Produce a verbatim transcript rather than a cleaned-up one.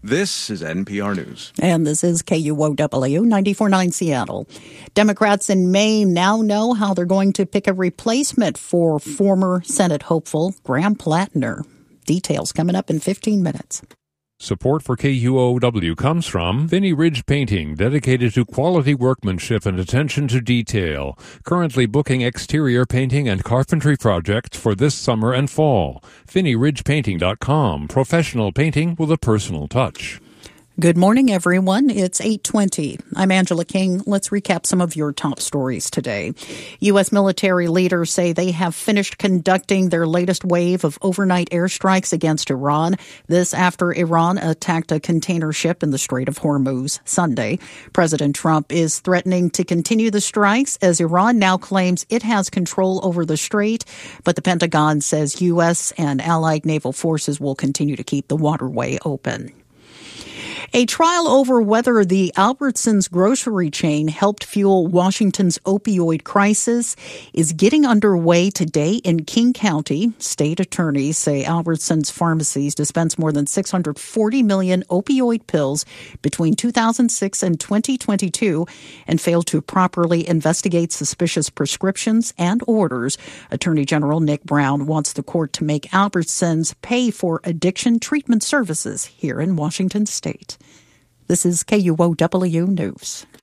This is N P R News. And this is K U O W ninety-four point nine Seattle. Democrats in Maine now know how they're going to pick a replacement for former Senate hopeful Graham Plattner. Details coming up in fifteen minutes. Support for K U O W comes from Finney Ridge Painting, dedicated to quality workmanship and attention to detail. Currently booking exterior painting and carpentry projects for this summer and fall. finney ridge painting dot com. Professional painting with a personal touch. Good morning, everyone. It's eight twenty. I'm Angela King. Let's recap some of your top stories today. U S military leaders say they have finished conducting their latest wave of overnight airstrikes against Iran. This after Iran attacked a container ship in the Strait of Hormuz Sunday. President Trump is threatening to continue the strikes as Iran now claims it has control over the strait, but the Pentagon says U S and allied naval forces will continue to keep the waterway open. A trial over whether the Albertsons grocery chain helped fuel Washington's opioid crisis is getting underway today in King County. State attorneys say Albertsons pharmacies dispensed more than six hundred forty million opioid pills between two thousand six and twenty twenty-two and failed to properly investigate suspicious prescriptions and orders. Attorney General Nick Brown wants the court to make Albertsons pay for addiction treatment services here in Washington state. This is K U O W News.